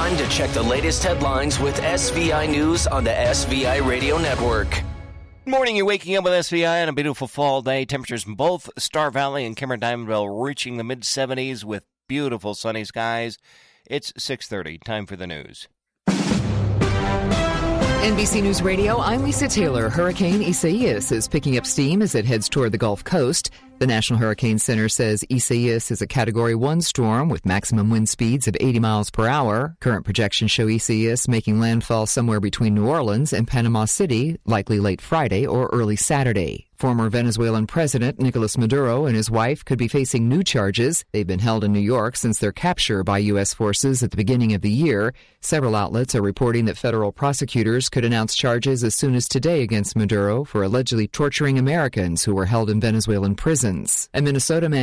time to check the latest headlines with SVI News on the SVI Radio Network. Good morning. You're waking up with SVI on a beautiful fall day. Temperatures in both Star Valley and Cameron-Diamondville reaching the mid-70s with beautiful sunny skies. It's 6:30. Time for the news. NBC News Radio, I'm Lisa Taylor. Hurricane Isaias is picking up steam as it heads toward the Gulf Coast. The National Hurricane Center says Isaias is a Category 1 storm with maximum wind speeds of 80 miles per hour. Current projections show Isaias making landfall somewhere between New Orleans and Panama City, likely late Friday or early Saturday. Former Venezuelan President Nicolas Maduro and his wife could be facing new charges. They've been held in New York since their capture by U.S. forces at the beginning of the year. Several outlets are reporting that federal prosecutors could announce charges as soon as today against Maduro for allegedly torturing Americans who were held in Venezuelan prisons. A Minnesota man